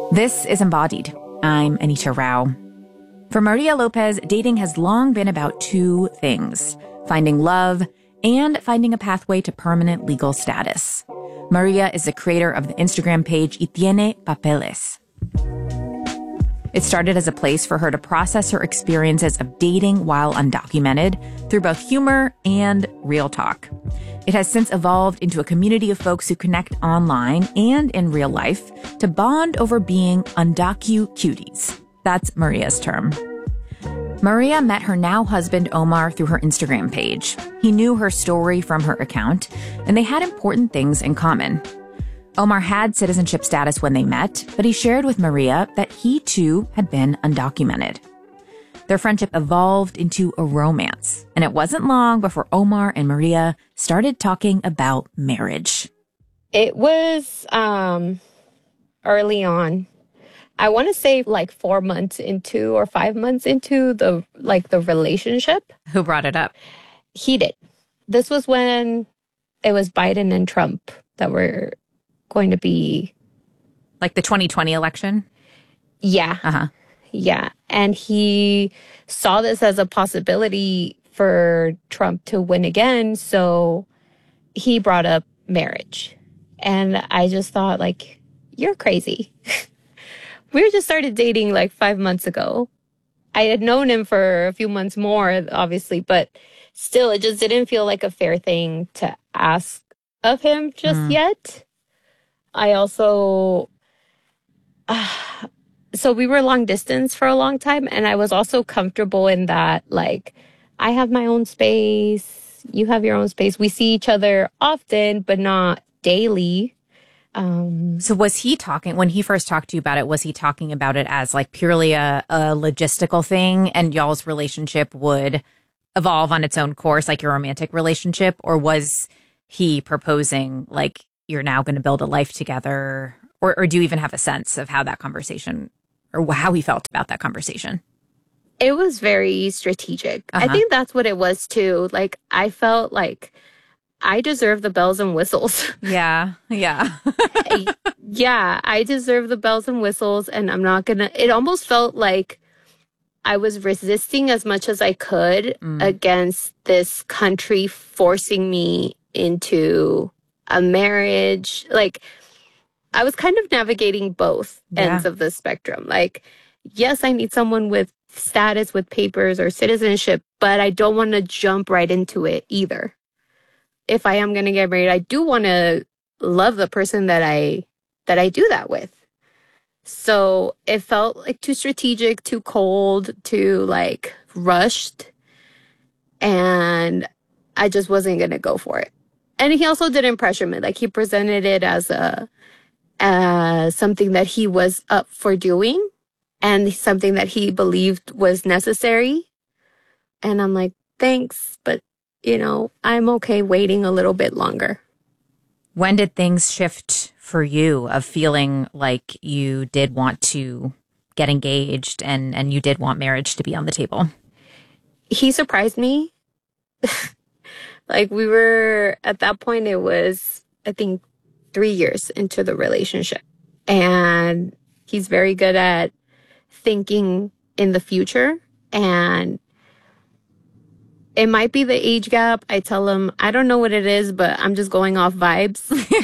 This is Embodied. I'm Anita Rao. For Maria Lopez, dating has long been about two things: finding love and finding a pathway to permanent legal status. Maria is the creator of the Instagram page Y Tiene Papeles. It started as a place for her to process her experiences of dating while undocumented through both humor and real talk. It has since evolved into a community of folks who connect online and in real life to bond over being undocu-cuties. That's Maria's term. Maria met her now husband Omar through her Instagram page. He knew her story from her account, and they had important things in common. Omar had citizenship status when they met, but he shared with Maria that he too had been undocumented. Their friendship evolved into a romance, and it wasn't long before Omar and Maria started talking about marriage. It was early on. I want to say like 4 months into or 5 months into the relationship. Who brought it up? He did. This was when it was Biden and Trump that were going to be... Like the 2020 election? Yeah. Uh-huh. Yeah. And he saw this as a possibility for Trump to win again. So he brought up marriage. And I just thought, like, you're crazy. We just started dating like 5 months ago. I had known him for a few months more, obviously, but still, it just didn't feel like a fair thing to ask of him just yet. I also... So we were long distance for a long time, and I was also comfortable in that, like, I have my own space, you have your own space. We see each other often, but not daily. So was he talking, when he first talked to you about it, was he talking about it as like purely a logistical thing and y'all's relationship would evolve on its own course, like your romantic relationship? Or was he proposing like you're now going to build a life together? Or do you even have a sense of how that conversation or how he felt about that conversation? It was very strategic. I think that's what it was too. Like, I felt like I deserve the bells and whistles. Yeah. Yeah, I deserve the bells and whistles, and I'm not gonna... It almost felt like I was resisting as much as I could against this country forcing me into a marriage. Like, I was kind of navigating both ends of the spectrum. Like, yes, I need someone with status, with papers or citizenship, but I don't want to jump right into it either. If I am going to get married, I do want to love the person that I do that with. So it felt like too strategic, too cold, too like rushed. And I just wasn't going to go for it. And he also didn't pressure me. Like, he presented it as something that he was up for doing and something that he believed was necessary. And I'm like, thanks, but you know, I'm okay waiting a little bit longer. When did things shift for you of feeling like you did want to get engaged and you did want marriage to be on the table? He surprised me. Like, we were, at that point, it was, I think, 3 years into the relationship. And he's very good at thinking in the future. And it might be the age gap. I tell him, I don't know what it is, but I'm just going off vibes.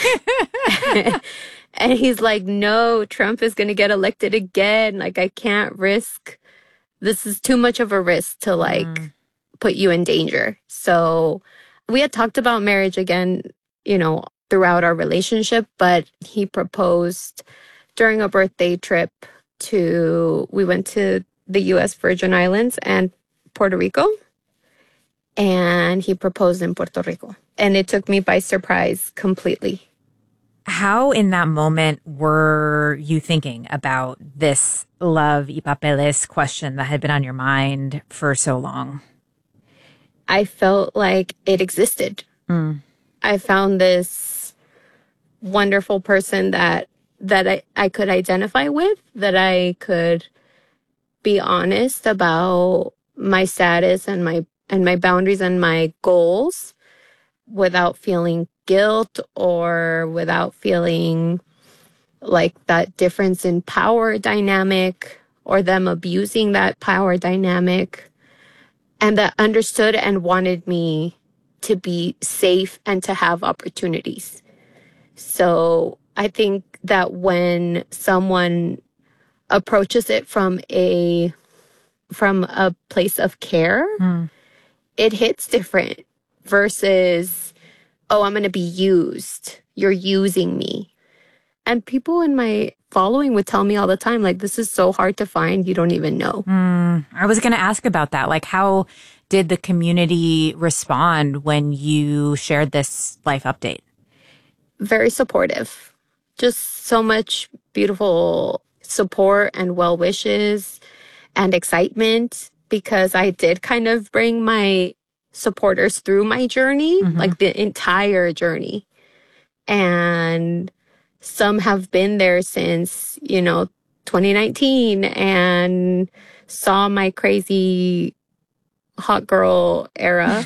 And he's like, no, Trump is going to get elected again. Like, I can't risk. This is too much of a risk to, like, put you in danger. So we had talked about marriage again, you know, throughout our relationship, but he proposed during a birthday trip we went to the U.S. Virgin Islands and Puerto Rico. And he proposed in Puerto Rico. And it took me by surprise completely. How in that moment were you thinking about this love y papeles question that had been on your mind for so long? I felt like it existed. I found this wonderful person that I could identify with, that I could be honest about my status and my boundaries and my goals without feeling guilt or without feeling like that difference in power dynamic or them abusing that power dynamic, and that understood and wanted me to be safe and to have opportunities. So I think that when someone approaches it from a place of care, it hits different versus, oh, I'm going to be used. You're using me. And people in my following would tell me all the time, like, this is so hard to find, you don't even know. I was going to ask about that. Like, how did the community respond when you shared this life update? Very supportive. Just so much beautiful support and well wishes and excitement, because I did kind of bring my supporters through my journey, like the entire journey. And some have been there since, 2019 and saw my crazy hot girl era,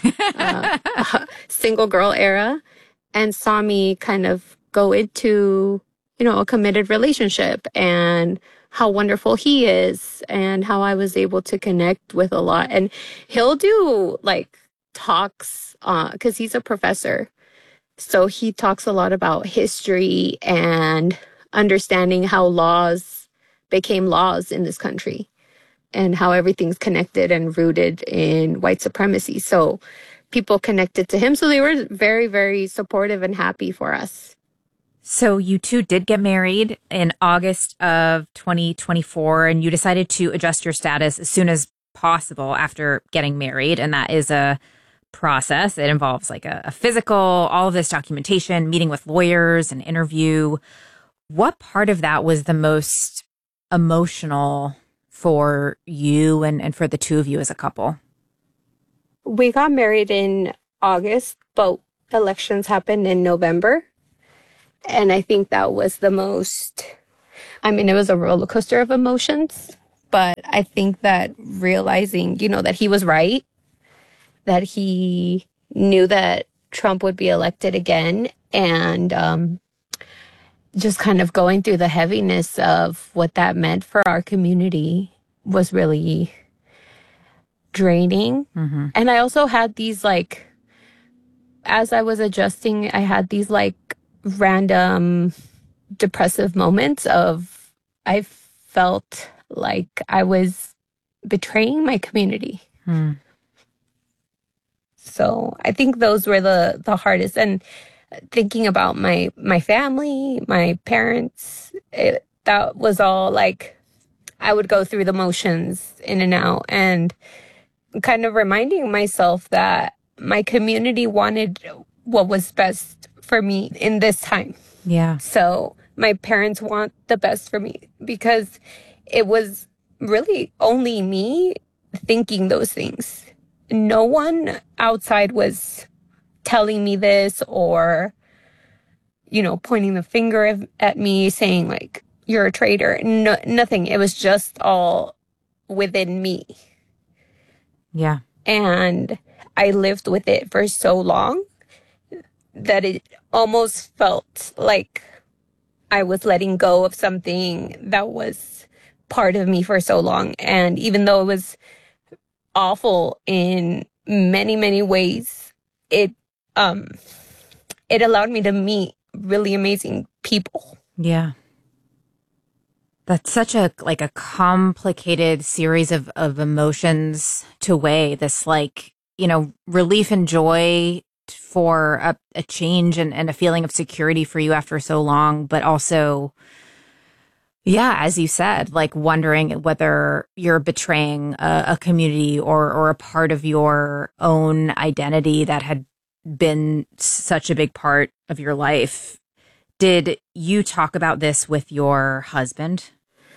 single girl era, and saw me kind of go into, a committed relationship and how wonderful he is and how I was able to connect with a lot. And he'll do like talks, because he's a professor. So he talks a lot about history and understanding how laws became laws in this country and how everything's connected and rooted in white supremacy. So people connected to him. So they were very, very supportive and happy for us. So you two did get married in August of 2024, and you decided to adjust your status as soon as possible after getting married. And that is a process. It involves like a physical, all of this documentation, meeting with lawyers, an interview. What part of that was the most emotional for you and for the two of you as a couple? We got married in August, but elections happened in November. And I think that was the most, it was a roller coaster of emotions. But I think that realizing, that he was right, that he knew that Trump would be elected again, and just kind of going through the heaviness of what that meant for our community was really draining. And I also had these as I was adjusting, I had these random depressive moments of I felt like I was betraying my community. So I think those were the hardest. And thinking about my family, my parents, that was all I would go through the motions in and out, and kind of reminding myself that my community wanted what was best for me in this time. Yeah. So my parents want the best for me, because it was really only me thinking those things. No one outside was telling me this or, pointing the finger at me saying you're a traitor. No, nothing. It was just all within me. Yeah. And I lived with it for so long that it almost felt like I was letting go of something that was part of me for so long. And even though it was awful in many, many ways, it allowed me to meet really amazing people. Yeah. That's such a complicated series of emotions to weigh. This relief and joy for a change and a feeling of security for you after so long, but also, yeah, as you said, wondering whether you're betraying a community or a part of your own identity that had been such a big part of your life. Did you talk about this with your husband?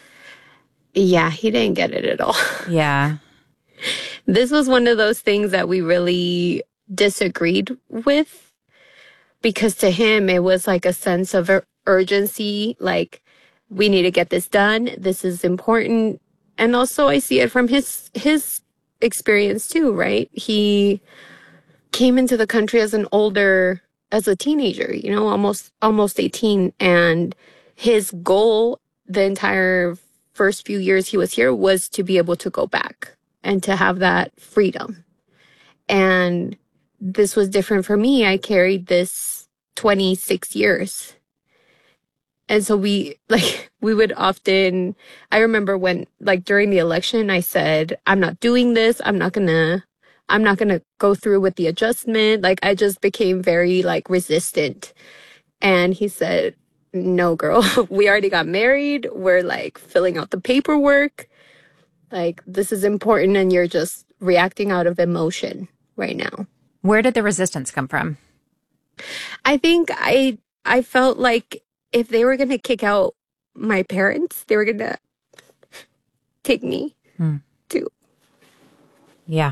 Yeah, he didn't get it at all. Yeah. This was one of those things that we really disagreed with, because to him, it was a sense of urgency. We need to get this done. This is important. And also I see it from his experience too, right? He came into the country as a teenager, almost 18. And his goal the entire first few years he was here was to be able to go back and to have that freedom. And this was different for me. I carried this 26 years. And so we would often, I remember when, like, during the election, I said, I'm not doing this. I'm not gonna go through with the adjustment. Like, I just became very, like, resistant. And he said, no, girl, we already got married. We're, like, filling out the paperwork. Like, this is important, and you're just reacting out of emotion right now. Where did the resistance come from? I think I felt like if they were going to kick out my parents, they were going to take me too. Yeah.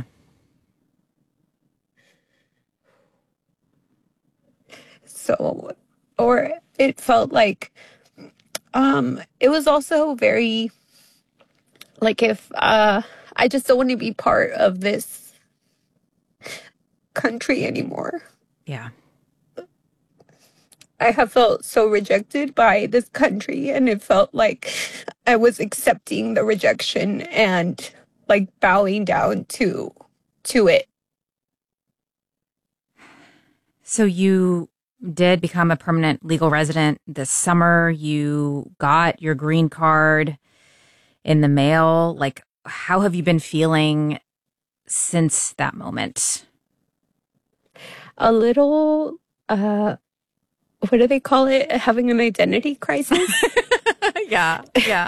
So, or it felt like, it was also very, like, if, I just don't want to be part of this country anymore. Yeah. I have felt so rejected by this country, and it felt like I was accepting the rejection and, like, bowing down to it. So you did become a permanent legal resident this summer. You got your green card in the mail. Like, how have you been feeling since that moment? A little, what do they call it? Having an identity crisis? Yeah.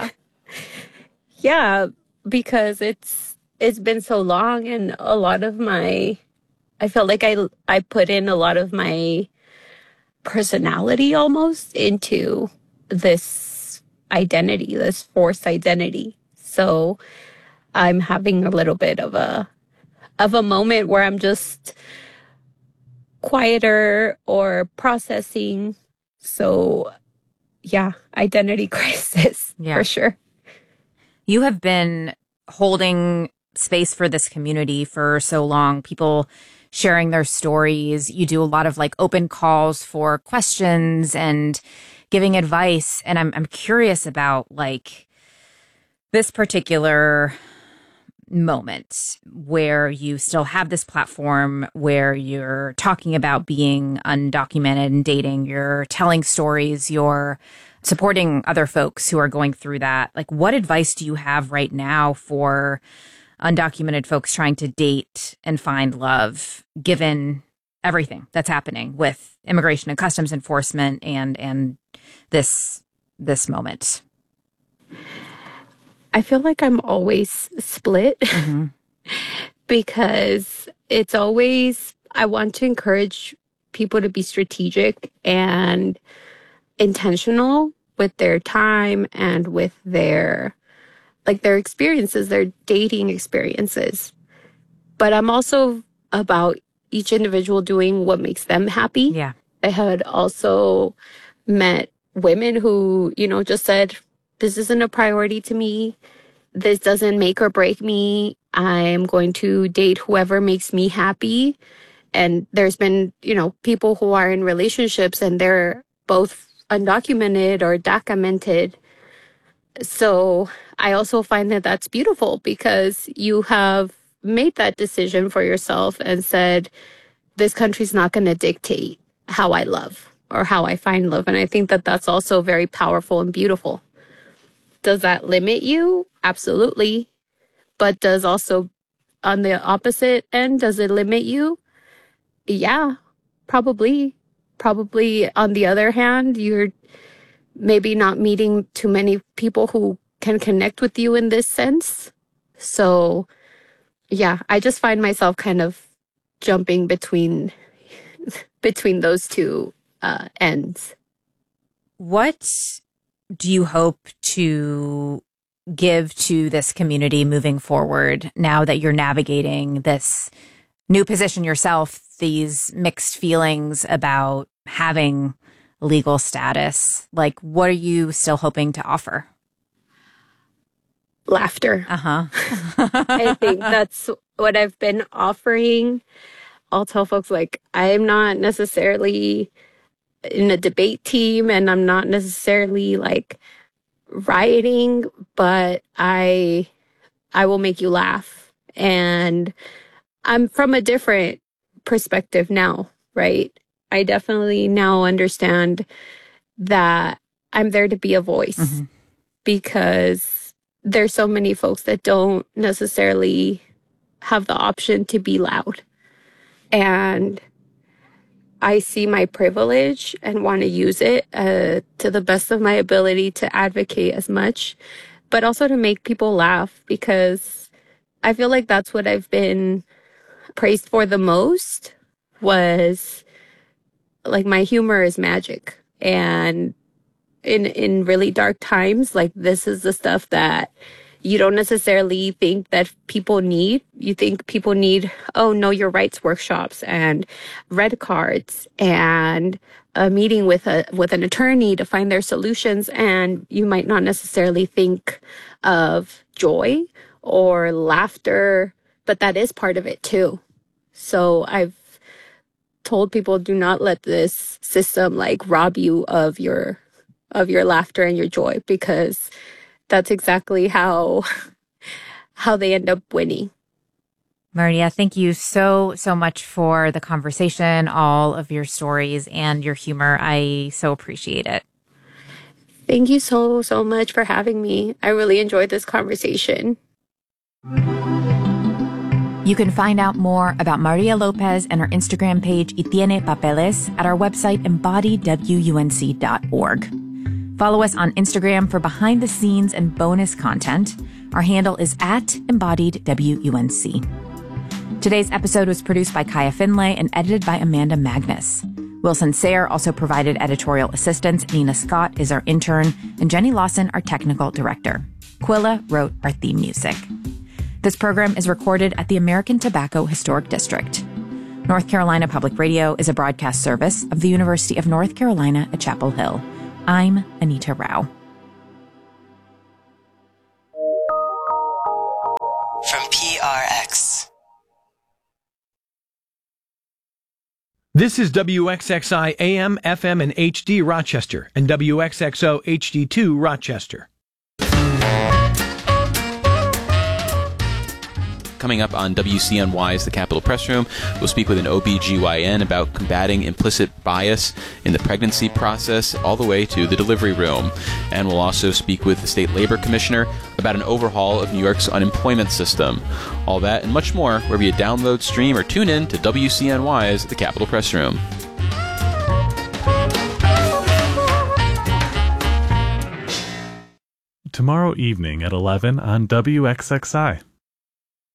Yeah, because it's been so long, and a lot of I felt like I put in a lot of my personality almost into this identity, this forced identity. So I'm having a little bit of a moment where I'm just quieter or processing. So yeah, identity crisis for sure. You have been holding space for this community for so long, people sharing their stories. You do a lot of, like, open calls for questions and giving advice. And I'm curious about, like, this particular moment where you still have this platform where you're talking about being undocumented and dating, you're telling stories, you're supporting other folks who are going through that. Like, what advice do you have right now for undocumented folks trying to date and find love, given everything that's happening with immigration and customs enforcement and this moment? I feel like I'm always split because it's always, I want to encourage people to be strategic and intentional with their time and with their experiences, their dating experiences. But I'm also about each individual doing what makes them happy. Yeah. I had also met women who, just said, this isn't a priority to me. This doesn't make or break me. I'm going to date whoever makes me happy. And there's been, people who are in relationships and they're both undocumented or documented. So I also find that that's beautiful because you have made that decision for yourself and said, this country's not going to dictate how I love or how I find love. And I think that that's also very powerful and beautiful. Does that limit you? Absolutely. But does also, on the opposite end, does it limit you? Yeah, probably. Probably on the other hand, you're maybe not meeting too many people who can connect with you in this sense. So yeah, I just find myself kind of jumping between those two ends. What do you hope to give to this community moving forward now that you're navigating this new position yourself, these mixed feelings about having legal status? Like, what are you still hoping to offer? Laughter. I think that's what I've been offering. I'll tell folks, like, I'm not necessarily in a debate team and I'm not necessarily like rioting, but I will make you laugh. And I'm from a different perspective now, right? I definitely now understand that I'm there to be a voice because there's so many folks that don't necessarily have the option to be loud. And I see my privilege and want to use it to the best of my ability to advocate as much, but also to make people laugh, because I feel like that's what I've been praised for the most, was like my humor is magic. And in really dark times, like this is the stuff that you don't necessarily think that people need. You think people need, oh, know your rights workshops and red cards and a meeting with an attorney to find their solutions. And you might not necessarily think of joy or laughter, but that is part of it too. So I've told people, do not let this system like rob you of your laughter and your joy, because that's exactly how they end up winning. Maria, thank you so much for the conversation, all of your stories and your humor. I so appreciate it. Thank you so much for having me. I really enjoyed this conversation. You can find out more about Maria Lopez and her Instagram page, Y Tiene Papeles, at our website, embodiedwunc.org. Follow us on Instagram for behind the scenes and bonus content. Our handle is @embodiedwunc. Today's episode was produced by Kaya Finlay and edited by Amanda Magnus. Wilson Sayre also provided editorial assistance. Nina Scott is our intern, and Jenny Lawson, our technical director. Quilla wrote our theme music. This program is recorded at the American Tobacco Historic District. North Carolina Public Radio is a broadcast service of the University of North Carolina at Chapel Hill. I'm Anita Rao. From PRX. This is WXXI AM, FM, and HD Rochester, and WXXO HD2 Rochester. Coming up on WCNY's The Capitol Press Room, we'll speak with an OBGYN about combating implicit bias in the pregnancy process all the way to the delivery room. And we'll also speak with the State Labor Commissioner about an overhaul of New York's unemployment system. All that and much more wherever you download, stream, or tune in to WCNY's The Capitol Press Room. Tomorrow evening at 11 on WXXI.